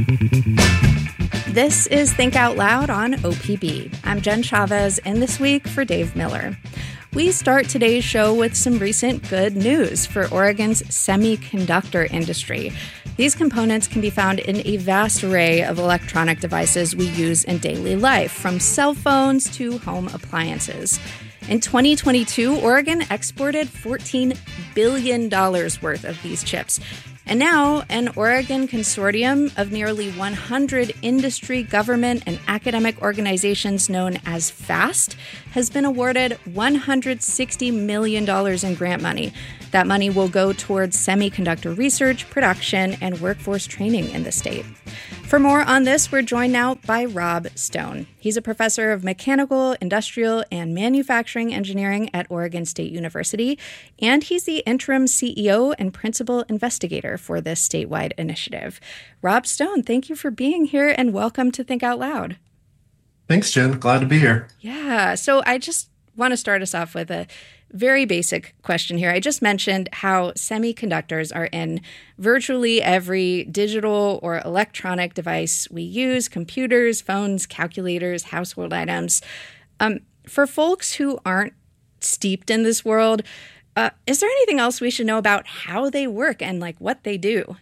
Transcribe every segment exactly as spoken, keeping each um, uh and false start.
This is Think Out Loud on O P B. I'm Jen Chavez, and this week for Dave Miller. We start today's show with some recent good news for Oregon's semiconductor industry. These components can be found in a vast array of electronic devices we use in daily life, from cell phones to home appliances. In twenty twenty-two, Oregon exported fourteen billion dollars worth of these chips. And now, an Oregon consortium of nearly one hundred industry, government, and academic organizations known as FAST has been awarded one hundred sixty million dollars in grant money. That money will go towards semiconductor research, production, and workforce training in the state. For more on this, we're joined now by Rob Stone. He's a professor of mechanical, industrial, and manufacturing engineering at Oregon State University, and he's the interim C E O and principal investigator for this statewide initiative. Rob Stone, thank you for being here, and welcome to Think Out Loud. Thanks, Jen. Glad to be here. Yeah, so I just want to start us off with a very basic question here. I just mentioned how semiconductors are in virtually every digital or electronic device we use: computers, phones, calculators, household items. Um, for folks who aren't steeped in this world, uh, is there anything else we should know about how they work and like what they do?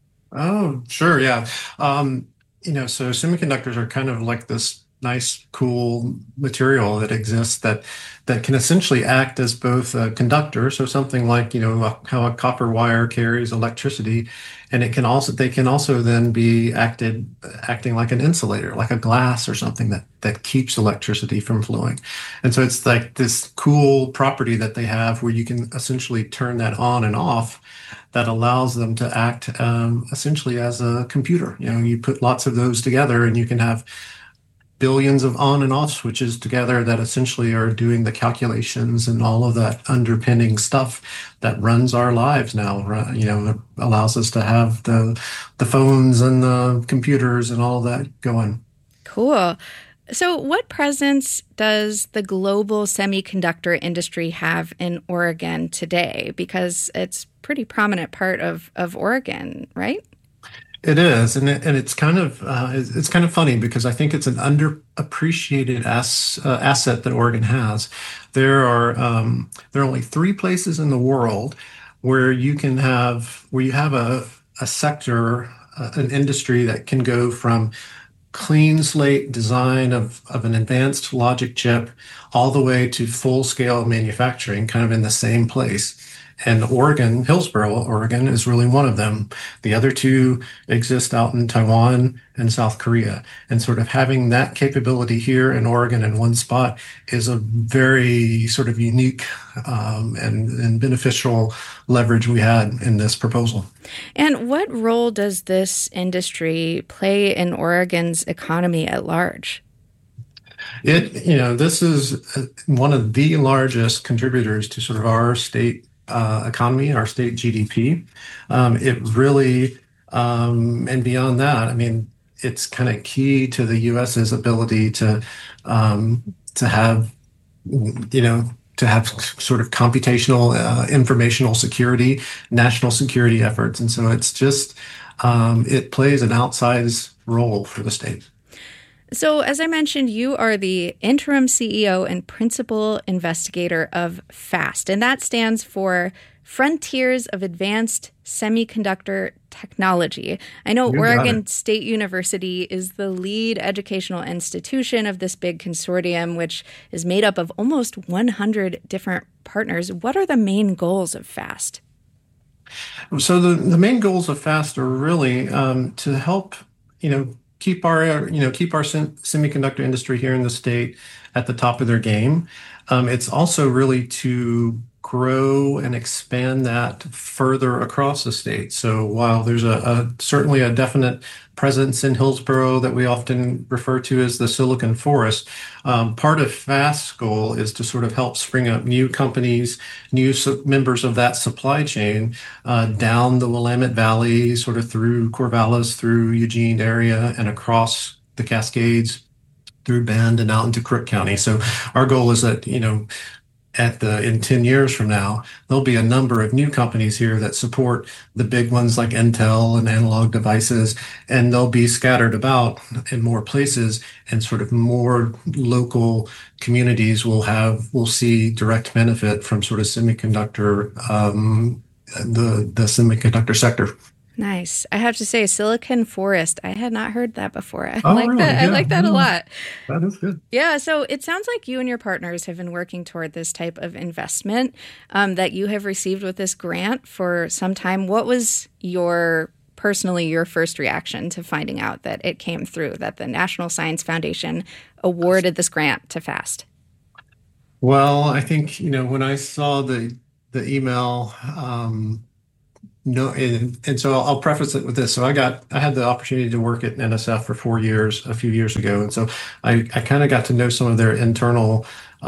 Oh, sure. Yeah. Um, you know, so semiconductors are kind of like this nice, cool material that exists that that can essentially act as both a conductor, so something like, you know, a, how a copper wire carries electricity, and it can also they can also then be acted acting like an insulator, like a glass or something that that keeps electricity from flowing. And so it's like this cool property that they have where you can essentially turn that on and off, that allows them to act um, essentially as a computer. You know, you put lots of those together and you can have billions of on and off switches together that essentially are doing the calculations and all of that underpinning stuff that runs our lives now. You know, it allows us to have the the phones and the computers and all of that going. Cool. So what presence does the global semiconductor industry have in Oregon today? Because it's a pretty prominent part of, of Oregon, right? It is, and it, and it's kind of uh, it's, it's kind of funny because I think it's an underappreciated ass, uh, asset that Oregon has. There are um, there are only three places in the world where you can have where you have a a sector, uh, an industry that can go from clean slate design of, of an advanced logic chip all the way to full scale manufacturing, kind of in the same place. And Oregon, Hillsboro, Oregon, is really one of them. The other two exist out in Taiwan and South Korea. And sort of having that capability here in Oregon in one spot is a very sort of unique um, and, and beneficial leverage we had in this proposal. And what role does this industry play in Oregon's economy at large? It, you know, this is one of the largest contributors to sort of our state Uh, economy, our state G D P. Um, it really, um, and beyond that, I mean, it's kind of key to the US's ability to um, to have, you know, to have sort of computational, uh, informational security, national security efforts. And so it's just, um, it plays an outsized role for the state. So, as I mentioned, you are the interim C E O and principal investigator of FAST, and that stands for Frontiers of Advanced Semiconductor Technology. I know Oregon State University is the lead educational institution of this big consortium, which is made up of almost one hundred different partners. What are the main goals of FAST? So the, the main goals of FAST are really um, to help, you know, keep our, you know, keep our sem- semiconductor industry here in the state at the top of their game. Um, it's also really to grow and expand that further across the state. So while there's a, a certainly a definite presence in Hillsboro that we often refer to as the Silicon Forest, um, part of FAST's goal is to sort of help spring up new companies, new su- members of that supply chain uh, down the Willamette Valley, sort of through Corvallis, through Eugene area, and across the Cascades, through Bend and out into Crook County. So our goal is that, you know, at the in ten years from now, there'll be a number of new companies here that support the big ones like Intel and Analog Devices, and they'll be scattered about in more places, and sort of more local communities will have will see direct benefit from sort of semiconductor um, the the semiconductor sector. Nice. I have to say, Silicon Forest. I had not heard that before. I Oh, like really? that. I Yeah, like that a yeah, lot. that is good. Yeah. So it sounds like you and your partners have been working toward this type of investment um, that you have received with this grant for some time. What was your personally your first reaction to finding out that it came through, that the National Science Foundation awarded this grant to FAST? Well, I think, you know, when I saw the the email, um, no, and, and so I'll, I'll preface it with this. So I got, I had the opportunity to work at N S F for four years, a few years ago. And so I, I kind of got to know some of their internal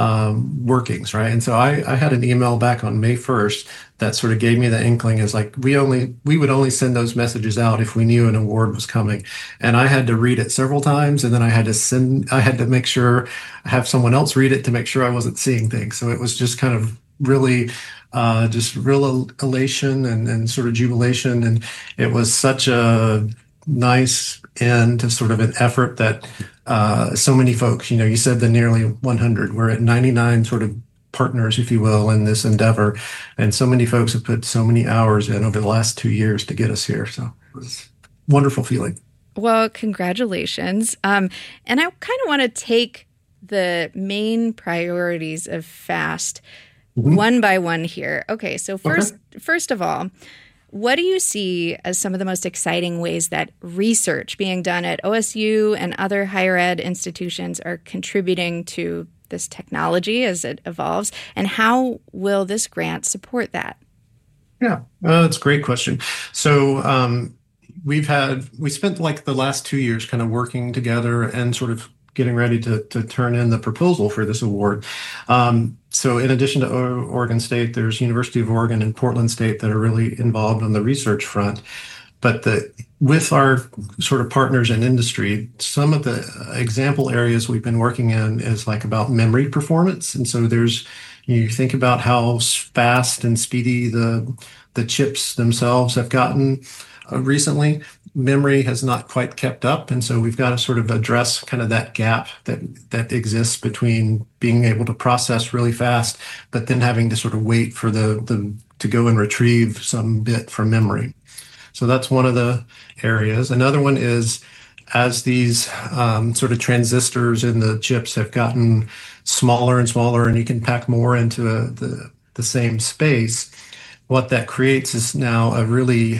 um, workings, right? And so I, I had an email back on May first that sort of gave me the inkling is like, we only, we would only send those messages out if we knew an award was coming. And I had to read it several times. And then I had to send, I had to make sure, have someone else read it to make sure I wasn't seeing things. So it was just kind of really uh, just real elation and, and sort of jubilation. And it was such a nice end to sort of an effort that uh, so many folks, you know, you said the nearly one hundred, we're at ninety-nine sort of partners, if you will, in this endeavor. And so many folks have put so many hours in over the last two years to get us here. So it was a wonderful feeling. Well, congratulations. Um, and I kind of want to take the main priorities of FAST Mhm. one by one here. Okay, so first, Okay. first of all, what do you see as some of the most exciting ways that research being done at O S U and other higher ed institutions are contributing to this technology as it evolves? And how will this grant support that? Yeah, uh, that's a great question. So um, we've had, we spent like the last two years kind of working together and sort of getting ready to, to turn in the proposal for this award. Um, so in addition to o- Oregon State, there's University of Oregon and Portland State that are really involved on the research front. But the, with our sort of partners in industry, some of the example areas we've been working in is like about memory performance. And so there's, you think about how fast and speedy the, the chips themselves have gotten uh, recently. Memory has not quite kept up. And so we've got to sort of address kind of that gap that, that exists between being able to process really fast, but then having to sort of wait for the, the to go and retrieve some bit from memory. So that's one of the areas. Another one is as these um, sort of transistors in the chips have gotten smaller and smaller, and you can pack more into a, the, the same space, what that creates is now a really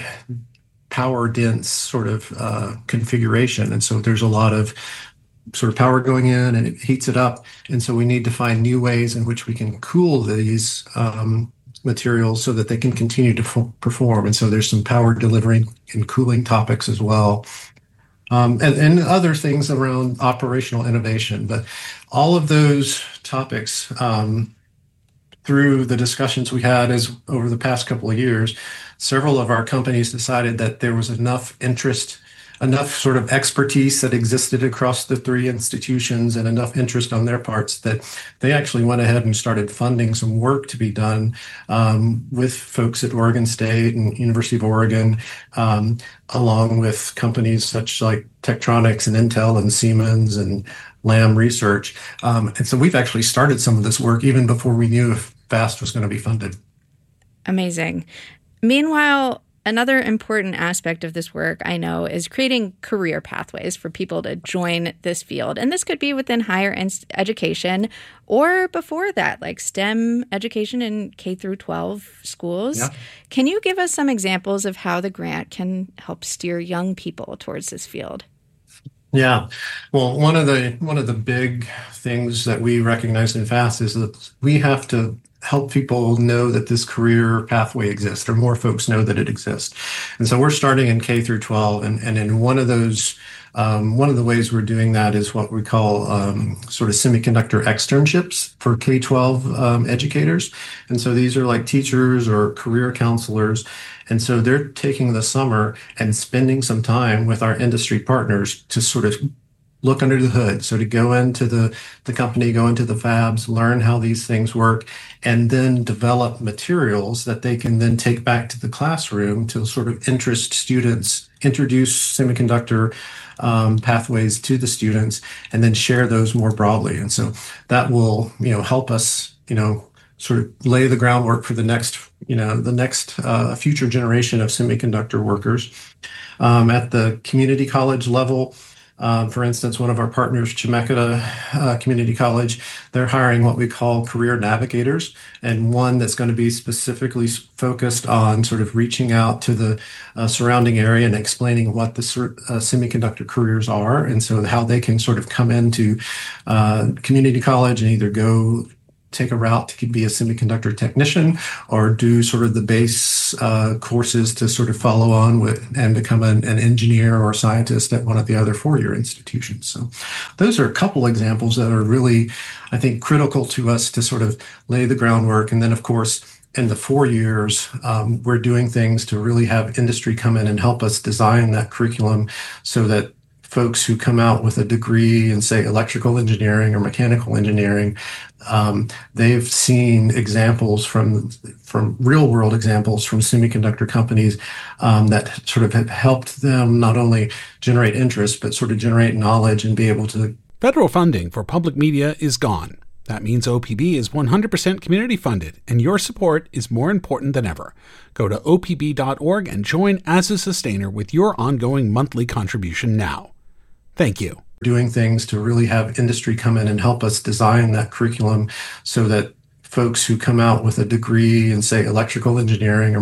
power dense sort of uh, configuration. And so there's a lot of sort of power going in and it heats it up. And so we need to find new ways in which we can cool these um, materials so that they can continue to f- perform. And so there's some power delivery and cooling topics as well. Um, and, and other things around operational innovation. But all of those topics, um, through the discussions we had as over the past couple of years, several of our companies decided that there was enough interest, enough sort of expertise that existed across the three institutions and enough interest on their parts that they actually went ahead and started funding some work to be done um, with folks at Oregon State and University of Oregon, um, along with companies such like Tektronix and Intel and Siemens and Lam Research. Um, and so we've actually started some of this work even before we knew if FAST was going to be funded. Amazing. Meanwhile, another important aspect of this work, I know, is creating career pathways for people to join this field. And this could be within higher ed- education or before that, like STEM education in K through twelve schools. Yeah. Can you give us some examples of how the grant can help steer young people towards this field? Yeah. Well, one of the one of the big things that we recognize in FAST is that we have to help people know that this career pathway exists, or more folks know that it exists. And so we're starting in K through twelve, and, and in one of those, um, one of the ways we're doing that is what we call um, sort of semiconductor externships for K twelve um, educators. And so these are like teachers or career counselors. And so they're taking the summer and spending some time with our industry partners to sort of look under the hood. So to go into the, the company, go into the fabs, learn how these things work, and then develop materials that they can then take back to the classroom to sort of interest students, introduce semiconductor um, pathways to the students, and then share those more broadly. And so that will, you know, help us, you know, sort of lay the groundwork for the next, you know, the next uh, future generation of semiconductor workers. Um, at the community college level, um, for instance, one of our partners, Chemeketa uh, Community College, they're hiring what we call career navigators, and one that's going to be specifically focused on sort of reaching out to the uh, surrounding area and explaining what the uh, semiconductor careers are, and so how they can sort of come into uh, community college and either go take a route to be a semiconductor technician or do sort of the base uh, courses to sort of follow on with and become an, an engineer or scientist at one of the other four-year institutions. So those are a couple examples that are really, I think, critical to us to sort of lay the groundwork. And then, of course, in the four years, um, we're doing things to really have industry come in and help us design that curriculum so that folks who come out with a degree in, say, electrical engineering or mechanical engineering, um, they've seen examples from from real world examples from semiconductor companies um, that sort of have helped them not only generate interest, but sort of generate knowledge and be able to. Federal funding for public media is gone. That means O P B is one hundred percent community funded, and your support is more important than ever. Go to O P B dot org and join as a sustainer with your ongoing monthly contribution now. Thank you. Doing things to really have industry come in and help us design that curriculum so that folks who come out with a degree in, say, electrical engineering or